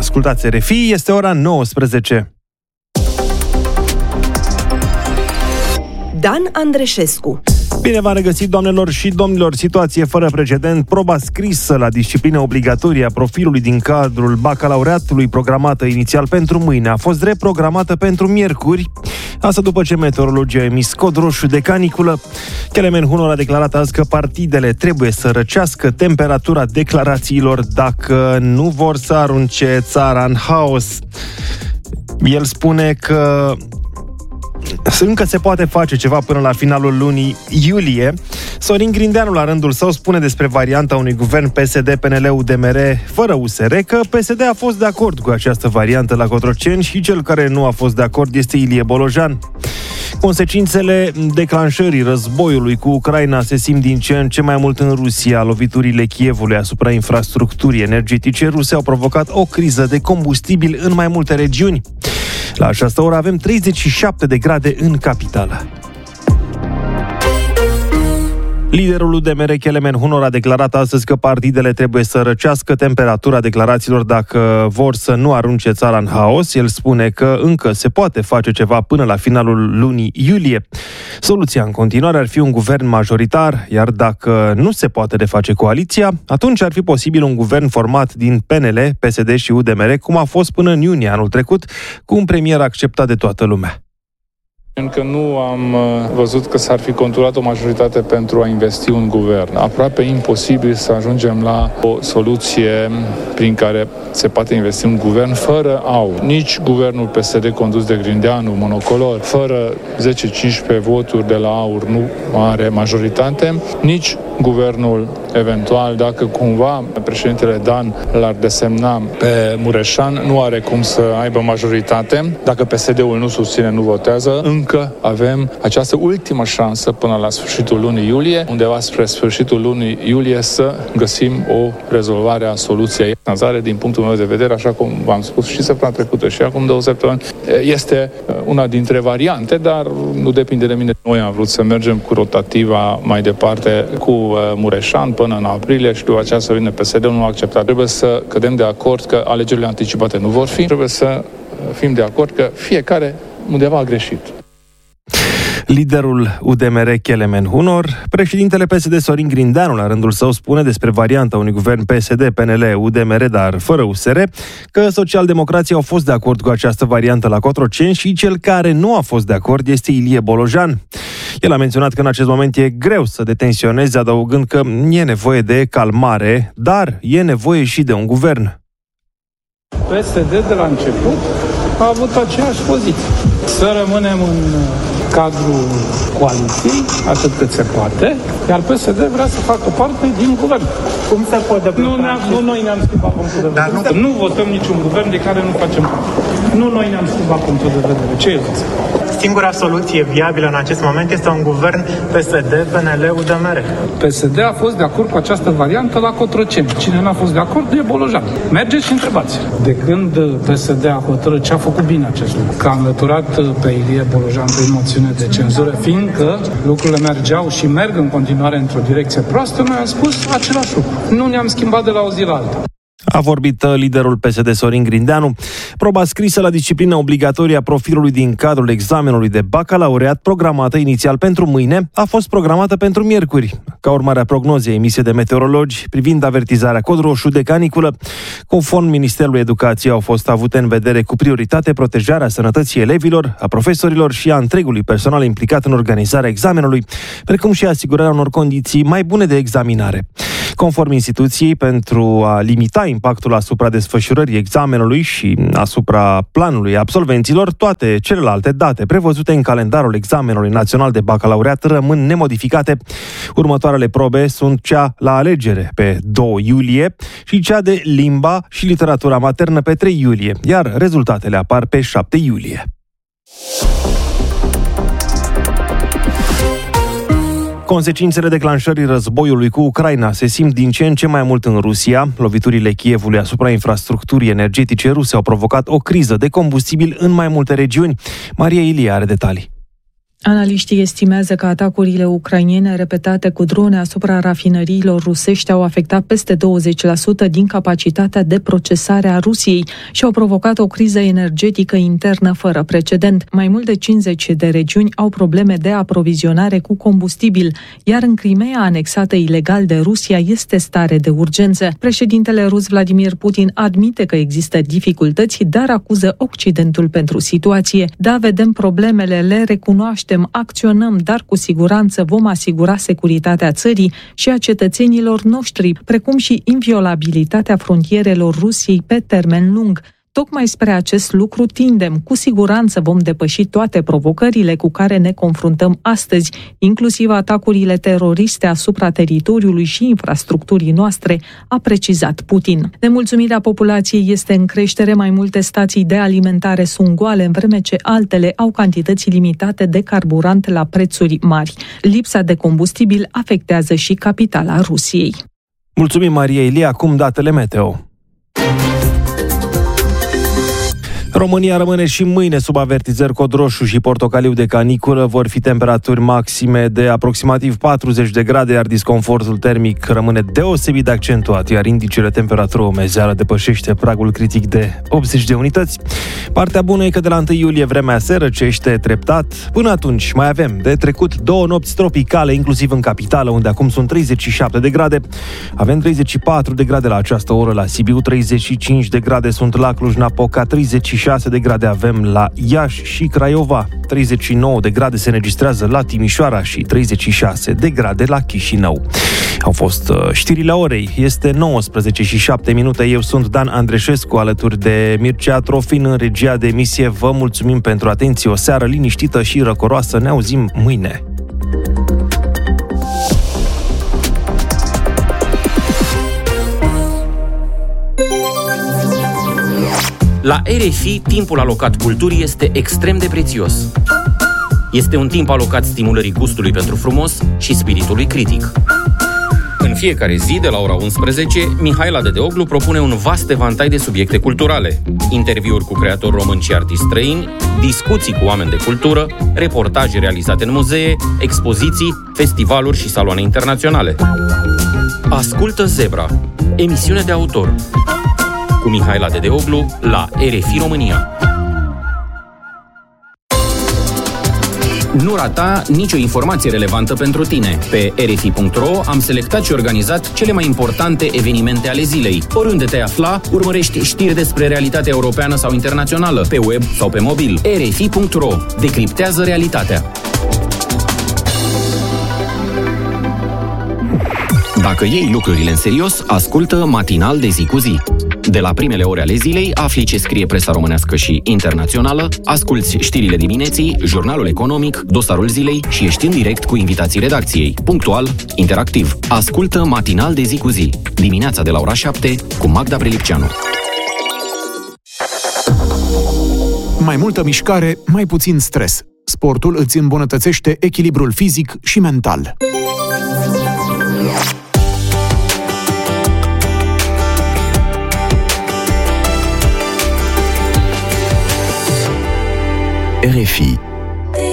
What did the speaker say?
Ascultați RFI, este ora 19. Dan Andreșescu. Bine v-am regăsit, doamnelor și domnilor. Situație fără precedent. Proba scrisă la disciplină obligatorie a profilului din cadrul bacalaureatului, programată inițial pentru mâine, a fost reprogramată pentru miercuri. Asta după ce meteorologii au emis cod roșu de caniculă. Kelemen Hunor a declarat azi că partidele trebuie să răcească temperatura declarațiilor dacă nu vor să arunce țara în haos. El spune că încă se poate face ceva până la finalul lunii iulie. Sorin Grindeanu, la rândul său, spune despre varianta unui guvern PSD-PNL-UDMR fără USR că PSD a fost de acord cu această variantă la Cotroceni și cel care nu a fost de acord este Ilie Bolojan. Consecințele declanșării războiului cu Ucraina se simt din ce în ce mai mult în Rusia. Loviturile Kievului asupra infrastructurii energetice ruse au provocat o criză de combustibil în mai multe regiuni. La această oră avem 37 de grade în capitală. Liderul UDMR, Kelemen Hunor, a declarat astăzi că partidele trebuie să răcească temperatura declarațiilor dacă vor să nu arunce țara în haos. El spune că încă se poate face ceva până la finalul lunii iulie. Soluția în continuare ar fi un guvern majoritar, iar dacă nu se poate reface coaliția, atunci ar fi posibil un guvern format din PNL, PSD și UDMR, cum a fost până în iunie anul trecut, cu un premier acceptat de toată lumea. Încă nu am văzut că s-ar fi conturat o majoritate pentru a investi un guvern. Aproape imposibil să ajungem la o soluție prin care se poate investi un guvern fără AUR. Nici guvernul PSD condus de Grindeanu, monocolor, fără 10-15 voturi de la AUR nu are majoritate, nici guvernul eventual, dacă cumva președintele Dan l-ar desemna pe Mureșan, nu are cum să aibă majoritate. Dacă PSD-ul nu susține, nu votează, încă avem această ultimă șansă până la sfârșitul lunii iulie, undeva spre sfârșitul lunii iulie, să găsim o rezolvare a soluției. Nazare, din punctul meu de vedere, așa cum v-am spus și săptămâna trecută și acum 2 săptămâni, este una dintre variante, dar nu depinde de mine. Noi am vrut să mergem cu rotativa mai departe cu Mureșan până în aprilie și după aceea să vină PSD-ul, nu a acceptat. Trebuie să cădem de acord că alegerile anticipate nu vor fi. Trebuie să fim de acord că fiecare undeva a greșit. Liderul UDMR, Kelemen Hunor. Președintele PSD, Sorin Grindeanu, la rândul său, spune despre varianta unui guvern PSD, PNL, UDMR, dar fără USR, că socialdemocrații au fost de acord cu această variantă la Cotroceni și cel care nu a fost de acord este Ilie Bolojan. El a menționat că în acest moment e greu să detensioneze, adăugând că e nevoie de calmare, dar e nevoie și de un guvern. PSD de la început a avut aceeași poziție. Să rămânem în cadrul coaliției, atât cât se poate, iar PSD vrea să facă parte din guvern. Cum se poate? Nu noi ne-am schimbat punctul de vedere. Nu votăm niciun guvern de care nu facem parte. Nu noi ne-am schimbat punctul de vedere. Ce e asta? Singura soluție viabilă în acest moment este un guvern PSD, PNL, UDMR. PSD a fost de acord cu această variantă la Cotroceni. Cine n-a fost de acord e Bolojan. Mergeți și întrebați. De când PSD a hotărât ce a făcut bine acest lucru? Că a înlăturat pe Ilie Bolojan prin moțiune de cenzură, fiindcă lucrurile mergeau și merg în continuare într-o direcție proastă, noi am spus același lucru. Nu ne-am schimbat de la o zi la alta. A vorbit liderul PSD, Sorin Grindeanu. Proba scrisă la disciplină obligatorie a profilului din cadrul examenului de bacalaureat, programată inițial pentru mâine, a fost programată pentru miercuri, ca urmare a prognozei emise de meteorologi privind avertizarea cod roșu de caniculă. Conform Ministerului Educației, au fost avute în vedere cu prioritate protejarea sănătății elevilor, a profesorilor și a întregului personal implicat în organizarea examenului, precum și asigurarea unor condiții mai bune de examinare. Conform instituției, pentru a limita impactul asupra desfășurării examenului și asupra planului absolvenților, toate celelalte date prevăzute în calendarul examenului național de bacalaureat rămân nemodificate. Următoarele probe sunt cea la alegere pe 2 iulie și cea de limba și literatura maternă pe 3 iulie, iar rezultatele apar pe 7 iulie. Consecințele declanșării războiului cu Ucraina se simt din ce în ce mai mult în Rusia. Loviturile Kievului asupra infrastructurii energetice ruse au provocat o criză de combustibil în mai multe regiuni. Maria Ilie are detalii. Analiștii estimează că atacurile ucrainene repetate cu drone asupra rafinăriilor rusești au afectat peste 20% din capacitatea de procesare a Rusiei și au provocat o criză energetică internă fără precedent. Mai mult de 50 de regiuni au probleme de aprovizionare cu combustibil, iar în Crimea, anexată ilegal de Rusia, este stare de urgență. Președintele rus Vladimir Putin admite că există dificultăți, dar acuză Occidentul pentru situație. Da, vedem problemele, le recunoaștem, acționăm, dar cu siguranță vom asigura securitatea țării și a cetățenilor noștri, precum și inviolabilitatea frontierelor Rusiei pe termen lung. Tocmai spre acest lucru tindem. Cu siguranță vom depăși toate provocările cu care ne confruntăm astăzi, inclusiv atacurile teroriste asupra teritoriului și infrastructurii noastre, a precizat Putin. Nemulțumirea populației este în creștere, mai multe stații de alimentare sunt goale, în vreme ce altele au cantități limitate de carburant la prețuri mari. Lipsa de combustibil afectează și capitala Rusiei. Mulțumim, Maria Ilie. Acum datele meteo. România rămâne și mâine sub avertizări cod roșu și portocaliu de caniculă. Vor fi temperaturi maxime de aproximativ 40 de grade, iar disconfortul termic rămâne deosebit de accentuat, iar indicele temperatură omezeală depășește pragul critic de 80 de unități. Partea bună e că de la 1 iulie vremea se răcește treptat. Până atunci mai avem de trecut 2 nopți tropicale, inclusiv în capitală, unde acum sunt 37 de grade. Avem 34 de grade la această oră la Sibiu, 35 de grade sunt la Cluj-Napoca, 36 de grade avem la Iași și Craiova, 39 de grade se înregistrează la Timișoara și 36 de grade la Chișinău. Au fost știrile orei. Este 19:07. Eu sunt Dan Andreșescu, alături de Mircea Trofin în regia de emisie. Vă mulțumim pentru atenție. O seară liniștită și răcoroasă. Ne auzim mâine. La RFI, timpul alocat culturii este extrem de prețios. Este un timp alocat stimulării gustului pentru frumos și spiritului critic. În fiecare zi, de la ora 11, Mihaela Dedeoglu propune un vast evantai de subiecte culturale. Interviuri cu creatori români și artiști străini, discuții cu oameni de cultură, reportaje realizate în muzee, expoziții, festivaluri și saloane internaționale. Ascultă Zebra, emisiune de autor, cu Mihaela Dedeoglu la RFI România. Nu rata nicio informație relevantă pentru tine. Pe rfi.ro am selectat și organizat cele mai importante evenimente ale zilei. Oriunde te afla, urmărești știri despre realitatea europeană sau internațională, pe web sau pe mobil. rfi.ro decriptează realitatea. Dacă iei lucrurile în serios, ascultă Matinal de zi cu zi. De la primele ore ale zilei afli ce scrie presa românească și internațională, asculți știrile dimineții, jurnalul economic, dosarul zilei și ești în direct cu invitații redacției. Punctual, interactiv. Ascultă Matinal de zi cu zi. Dimineața de la ora 7 cu Magda Prelipceanu. Mai multă mișcare, mai puțin stres. Sportul îți îmbunătățește echilibrul fizic și mental. RFI